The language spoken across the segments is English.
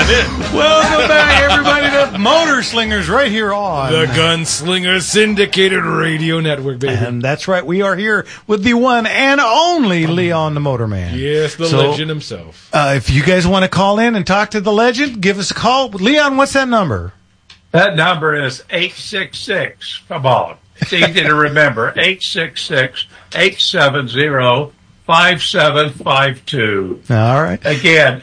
Welcome back, everybody, to Motor Slingers right here on the Gunslinger Syndicated Radio Network, baby. And that's right, we are here with the one and only Leon the Motorman. Yes, the legend himself. If you guys want to call in and talk to the legend, give us a call. Leon, what's that number? That number is 866. Come on. It's easy to remember. 866-870-5752. All right. Again,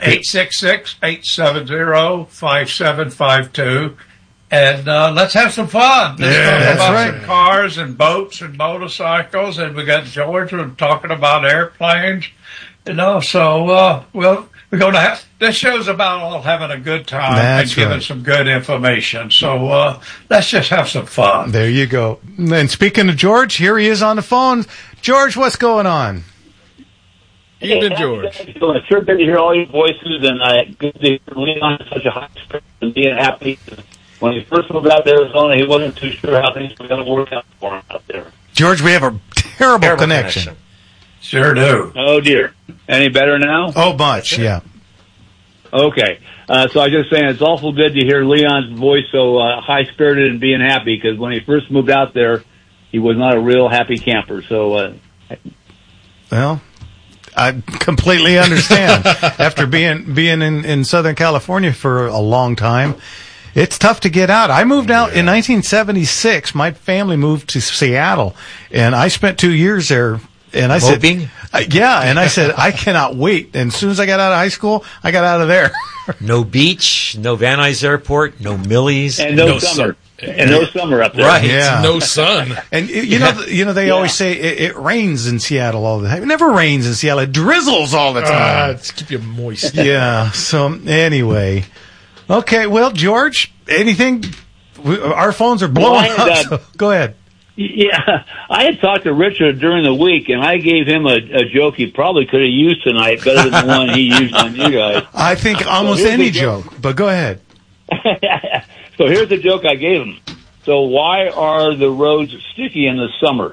866-870-5752. And let's have some fun. Let's talk about some cars and boats and motorcycles. And we got George talking about airplanes. So we're going to have, this show's about all having a good time and giving some good information. So let's just have some fun. There you go. And speaking of George, here he is on the phone. George, what's going on? Evening, George. It's sure good to hear all your voices, and good to hear Leon in such a high spirit and being happy. When he first moved out to Arizona, he wasn't too sure how things were going to work out for him out there. George, we have a terrible connection. Sure do. Oh, dear. Any better now? Oh, much, yeah. Okay. So I was just saying, it's awful good to hear Leon's voice so high-spirited and being happy, because when he first moved out there, he was not a real happy camper. So, well, I completely understand. After being in Southern California for a long time, it's tough to get out. I moved out in 1976. My family moved to Seattle, and I spent 2 years there. And I said, and I said, I cannot wait. And as soon as I got out of high school, I got out of there. No beach, no Van Nuys Airport, no Millie's, and no summer. And no summer up there. Right. Yeah. No sun. And you know they always say it rains in Seattle all the time. It never rains in Seattle. It drizzles all the time. To keep you moist. Yeah. So anyway. Okay, well, George, anything? Our phones are blowing up. So go ahead. Yeah, I had talked to Richard during the week, and I gave him a joke he probably could have used tonight better than the one he used on you guys. I think almost any joke, but go ahead. So here's the joke I gave him. So why are the roads sticky in the summer?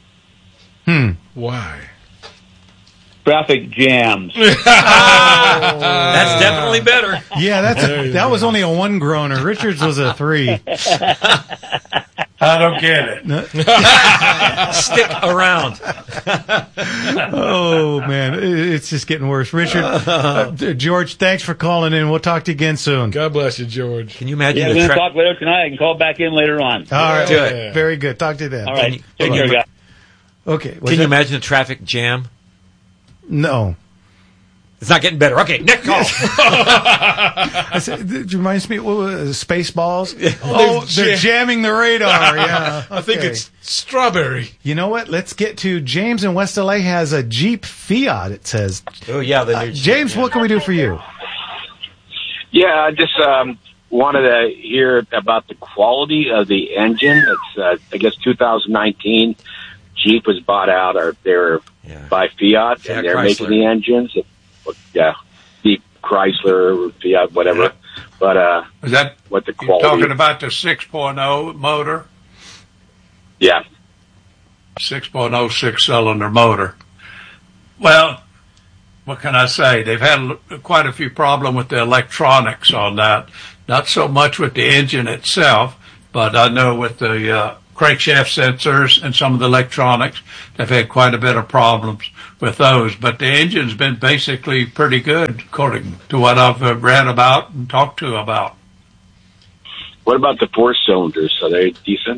Why? Traffic jams. That's definitely better. Yeah, that was only a one groaner. Richard's was a 3. I don't get it. Stick around. Oh, man. It's just getting worse. Richard, George, thanks for calling in. We'll talk to you again soon. God bless you, George. Can you imagine Yeah, we're going to talk later tonight. I can call back in later on. All right. Good. Very good. Talk to you then. All right. Take care, guys. Okay. Can you imagine a traffic jam? No. It's not getting better. Okay, next call. I said, it reminds me of Spaceballs. They're jamming the radar. Yeah. I think it's strawberry. You know what? Let's get to James in West LA has a Jeep Fiat, it says. Oh, yeah. The new James, what can we do for you? Yeah, I just wanted to hear about the quality of the engine. It's, I guess, 2019. Jeep was bought out, or they're by Fiat, and they're making the engines. Jeep, Chrysler, Fiat, whatever. Yeah. But is that what the quality? You're talking about the 6.0 motor? Yeah. 6.0 six-cylinder motor. Well, what can I say? They've had quite a few problems with the electronics on that. Not so much with the engine itself, but I know with the crankshaft sensors and some of the electronics, they've had quite a bit of problems with those. But the engine's been basically pretty good, according to what I've read about and talked to about. What about the 4 cylinders? Are they decent?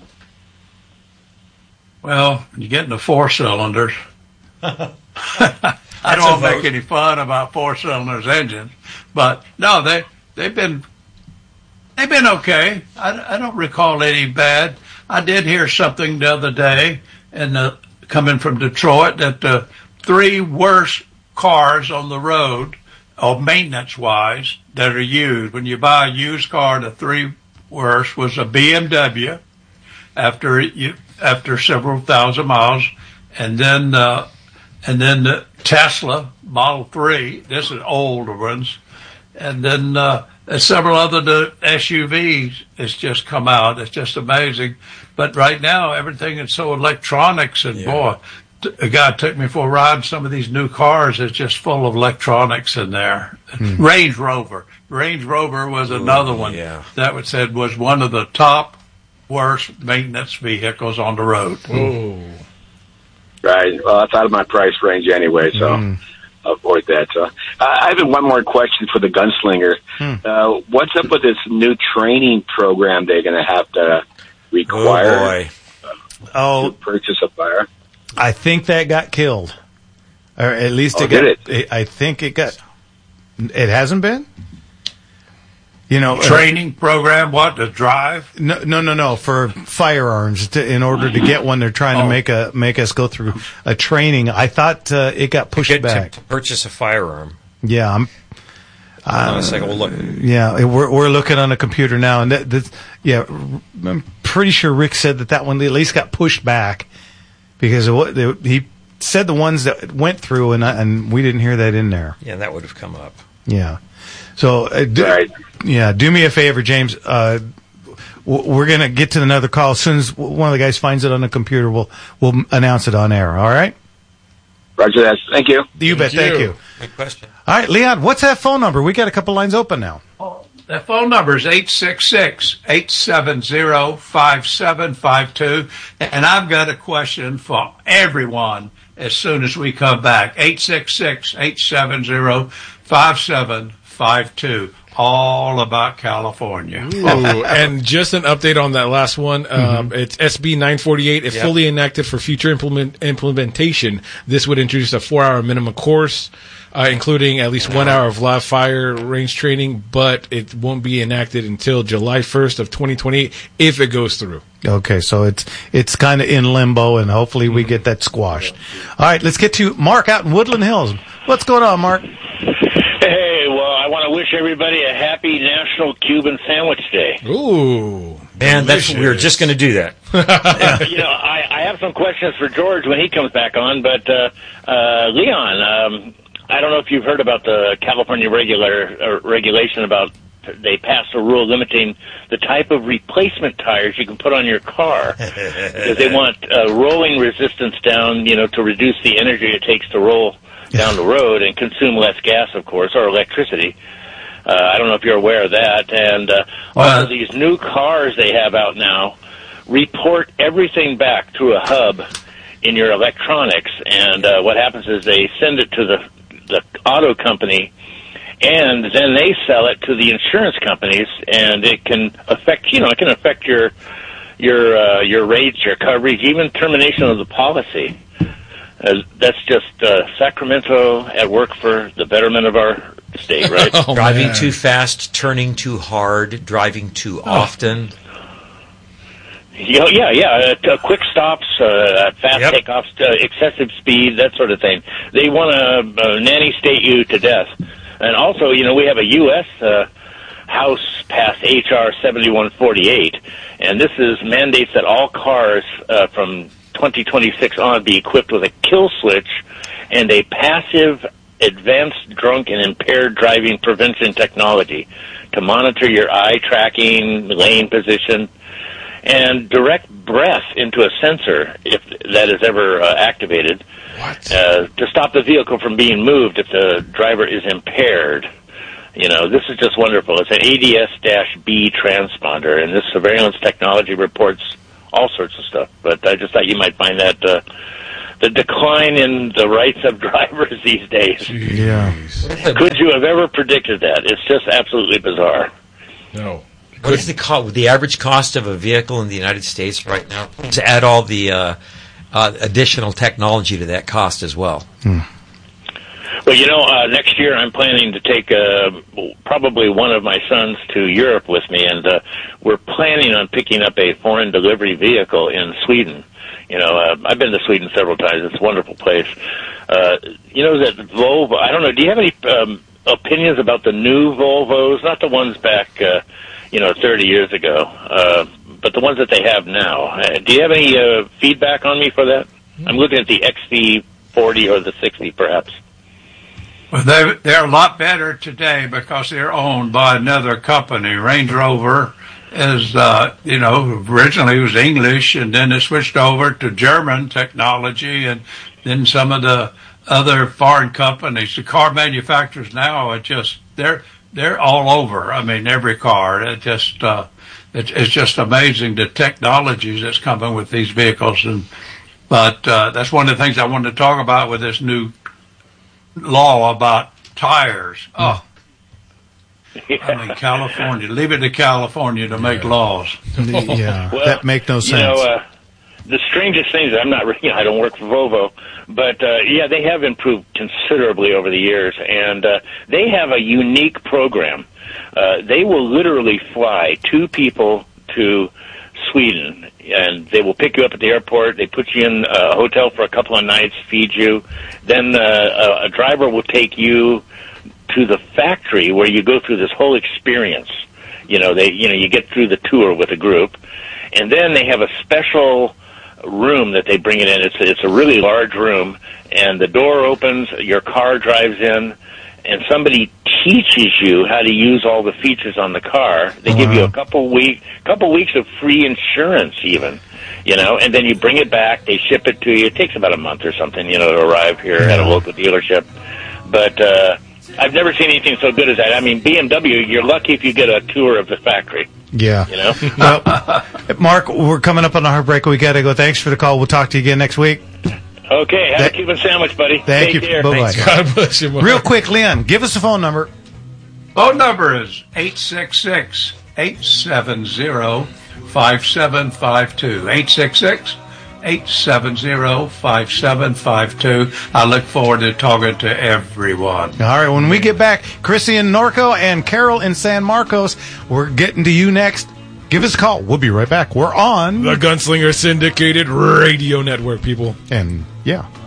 Well, you get into 4 cylinders. I don't make any fun about 4 cylinders engines, but no, they've been okay. I don't recall any bad. I did hear something the other day, and coming from Detroit, that the 3 worst cars on the road, or maintenance-wise, that are used. When you buy a used car, the 3 worst was a BMW after several thousand miles, and then the Tesla Model 3. This is older ones, and then several other SUVs has just come out. It's just amazing. But right now, everything is so electronics, and boy, a guy took me for a ride. Some of these new cars is just full of electronics in there. Range Rover was another one that was said was one of the top worst maintenance vehicles on the road. Right. Well, that's out of my price range anyway, so avoid that. I have one more question for the gunslinger. What's up with this new training program they're going to have to require to purchase a fire? I think that got killed, or at least I think it got. It hasn't been. Training program, what, to drive? No. For firearms, in order to get one, they're trying to make us go through a training. I thought it got pushed back. To purchase a firearm. Yeah, Hold on a second, we'll look. Yeah, we're looking on a computer now, and I'm pretty sure Rick said that one at least got pushed back because he said the ones that went through, and we didn't hear that in there. Yeah, that would have come up. Yeah. So, do me a favor, James. We're going to get to another call. As soon as one of the guys finds it on the computer, we'll announce it on air. All right? Roger that. Thank you. You bet. Thank you. Good question. All right, Leon, what's that phone number? We got a couple lines open now. The phone number is 866-870-5752. And I've got a question for everyone as soon as we come back. 866-870-5752. All about California. Ooh, and just an update on that last one. It's SB 948. If fully enacted for future implementation, this would introduce a 4-hour minimum course, including at least 1 hour of live fire range training, but it won't be enacted until July 1st of 2028 if it goes through. Okay, so it's kind of in limbo, and hopefully we get that squashed. All right, let's get to Mark out in Woodland Hills. What's going on, Mark? Hey, well, I want to wish everybody a happy National Cuban Sandwich Day. Ooh. Man, we were just going to do that. I have some questions for George when he comes back on, but Leon, I don't know if you've heard about the California regulation about they passed a rule limiting the type of replacement tires you can put on your car because they want rolling resistance down, to reduce the energy it takes to roll down the road and consume less gas, of course, or electricity. I don't know if you're aware of that. And also these new cars they have out now report everything back through a hub in your electronics. And what happens is they send it to the auto company, and then they sell it to the insurance companies, and it can affect, your rates, your coverage, even termination of the policy. That's just Sacramento at work for the betterment of our state, right? Driving too fast, turning too hard, driving too often. Quick stops, fast takeoffs, excessive speed, that sort of thing. They want to nanny state you to death. And also, we have a U.S. House passed H.R. 7148, and this is mandates that all cars from 2026 on be equipped with a kill switch and a passive advanced drunk and impaired driving prevention technology to monitor your eye tracking, lane position, and direct breath into a sensor if that is ever activated to stop the vehicle from being moved if the driver is impaired. This is just wonderful. It's an ADS-B transponder, and this surveillance technology reports all sorts of stuff. But I just thought you might find that the decline in the rights of drivers these days. Yeah. Could you have ever predicted that? It's just absolutely bizarre. No. What is the average cost of a vehicle in the United States right now? To add all the additional technology to that cost as well. Well, next year I'm planning to take probably one of my sons to Europe with me, and we're planning on picking up a foreign delivery vehicle in Sweden. I've been to Sweden several times. It's a wonderful place. That Volvo, I don't know, do you have any opinions about the new Volvos? Not the ones back, 30 years ago, but the ones that they have now. Do you have any feedback on me for that? I'm looking at the XC40 or the 60, perhaps. Well, they're a lot better today because they're owned by another company. Range Rover is, originally it was English, and then it switched over to German technology, and than some of the other foreign companies. The car manufacturers now are just they're all over. I mean, every car. It's just amazing the technologies that's coming with these vehicles. But that's one of the things I wanted to talk about with this new law about tires. Oh. I mean, California. Leave it to California to make laws. Yeah, well, that make no sense. The strangest things, I don't work for Volvo, but they have improved considerably over the years, and they have a unique program. They will literally fly 2 people to Sweden, and they will pick you up at the airport. They put you in a hotel for a couple of nights, feed you. Then a driver will take you to the factory where you go through this whole experience. You get through the tour with a group, and then they have a special room that they bring it in. It's a really large room, and the door opens, your car drives in, and somebody teaches you how to use all the features on the car. They give you a couple weeks of free insurance even, and then you bring it back, they ship it to you. It takes about a month or something, to arrive here at a local dealership. But I've never seen anything so good as that. I mean, BMW, you're lucky if you get a tour of the factory. Yeah. Well, Mark, we're coming up on our break. We got to go. Thanks for the call. We'll talk to you again next week. Okay. Have a Cuban sandwich, buddy. Thank you. Take care. Bye-bye. God bless you, Mark. Real quick, Leon, give us the phone number. Phone number is 866-870-5752. 870-5752. I look forward to talking to everyone. All right, when we get back, Chrissy in Norco and Carol in San Marcos, we're getting to you next. Give us a call. We'll be right back. We're on the Gunslinger Syndicated Radio Network, people. And, yeah.